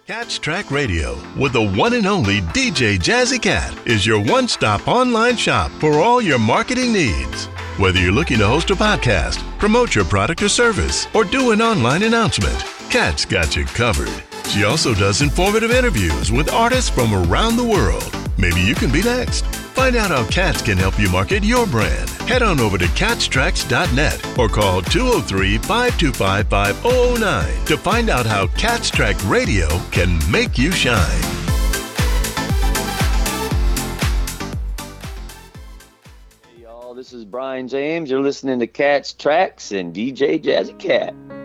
Cat's Track Radio with the one and only DJ Jazzy Cat is your one-stop online shop for all your marketing needs. Whether you're looking to host a podcast, promote your product or service, or do an online announcement, Cat's got you covered. She also does informative interviews with artists from around the world. Maybe you can be next. Find out how Cats can help you market your brand. Head on over to catstracks.net or call 203-525-5009 to find out how Cat's Track Radio can make you shine. Hey y'all, this is Brian James. You're listening to Cat's Tracks and DJ Jazzy Cat.